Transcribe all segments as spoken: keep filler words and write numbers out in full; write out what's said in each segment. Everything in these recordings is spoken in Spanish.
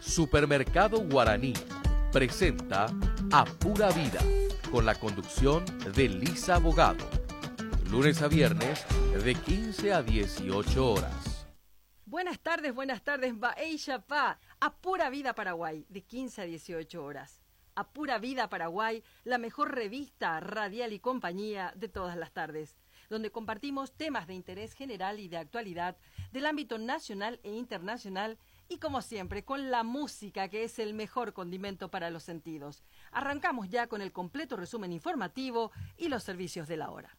Supermercado Guaraní presenta A Pura Vida, con la conducción de Lisa Abogado, lunes a viernes de quince a dieciocho horas. Buenas tardes, buenas tardes, Baeixapá, A Pura Vida Paraguay, de quince a dieciocho horas. A Pura Vida Paraguay, la mejor revista radial y compañía de todas las tardes, donde compartimos temas de interés general y de actualidad del ámbito nacional e internacional y, como siempre, con la música, que es el mejor condimento para los sentidos. Arrancamos ya con el completo resumen informativo y los servicios de la hora.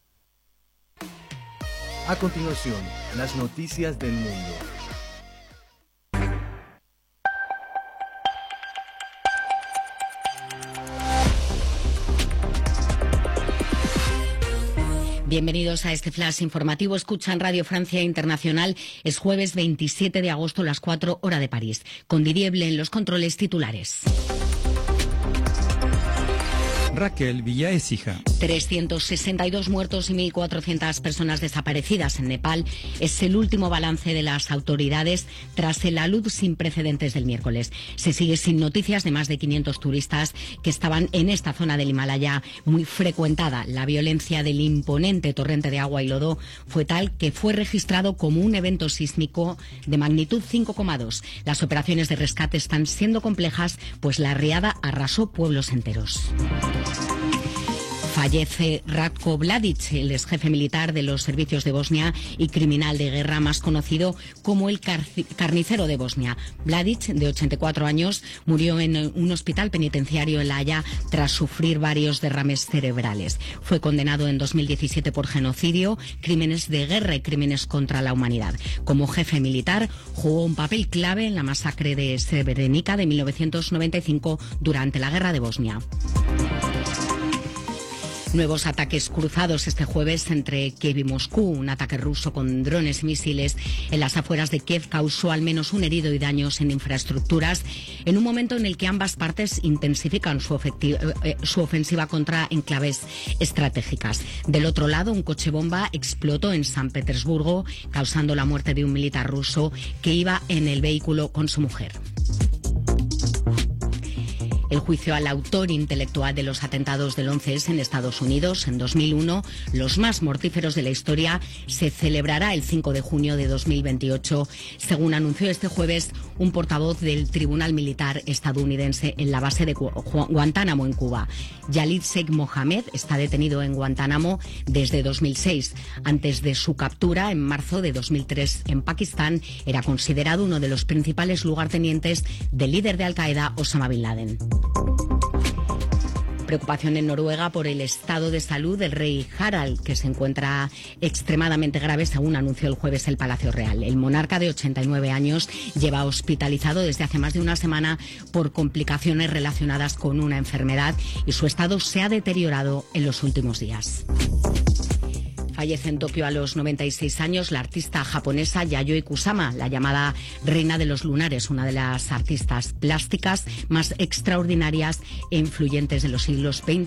A continuación, las noticias del mundo. Bienvenidos a este flash informativo. Escuchan Radio Francia Internacional. Es jueves veintisiete de agosto, las cuatro, hora de París. Con Dirible en los controles titulares. Raquel Villaécija. trescientos sesenta y dos muertos y mil cuatrocientas personas desaparecidas en Nepal es el último balance de las autoridades tras el alud sin precedentes del miércoles. Se sigue sin noticias de más de quinientos turistas que estaban en esta zona del Himalaya muy frecuentada. La violencia del imponente torrente de agua y lodo fue tal que fue registrado como un evento sísmico de magnitud cinco coma dos. Las operaciones de rescate están siendo complejas, pues la riada arrasó pueblos enteros. Fallece Ratko Mladic, el ex jefe militar de los servicios de Bosnia y criminal de guerra más conocido como el carnicero de Bosnia. Mladic, de ochenta y cuatro años, murió en un hospital penitenciario en La Haya tras sufrir varios derrames cerebrales. Fue condenado en dos mil diecisiete por genocidio, crímenes de guerra y crímenes contra la humanidad. Como jefe militar, jugó un papel clave en la masacre de Srebrenica de mil novecientos noventa y cinco durante la guerra de Bosnia. Nuevos ataques cruzados este jueves entre Kiev y Moscú. Un ataque ruso con drones y misiles en las afueras de Kiev causó al menos un herido y daños en infraestructuras, en un momento en el que ambas partes intensifican su, eh, su ofensiva contra enclaves estratégicas. Del otro lado, un coche bomba explotó en San Petersburgo, causando la muerte de un militar ruso que iba en el vehículo con su mujer. El juicio al autor intelectual de los atentados del once ese en Estados Unidos en dos mil uno, los más mortíferos de la historia, se celebrará el cinco de junio de dos mil veintiocho, según anunció este jueves un portavoz del Tribunal Militar estadounidense en la base de Guantánamo, en Cuba. Khalid Sheikh Mohammed está detenido en Guantánamo desde dos mil seis. Antes de su captura, en marzo de dos mil tres, en Pakistán, era considerado uno de los principales lugartenientes del líder de Al-Qaeda, Osama Bin Laden. Preocupación en Noruega por el estado de salud del rey Harald, que se encuentra extremadamente grave, según anunció el jueves el Palacio Real. El monarca de ochenta y nueve años lleva hospitalizado desde hace más de una semana por complicaciones relacionadas con una enfermedad y su estado se ha deteriorado en los últimos días. Fallece en Tokio a los noventa y seis años la artista japonesa Yayoi Kusama, la llamada reina de los lunares, una de las artistas plásticas más extraordinarias e influyentes de los siglos veinte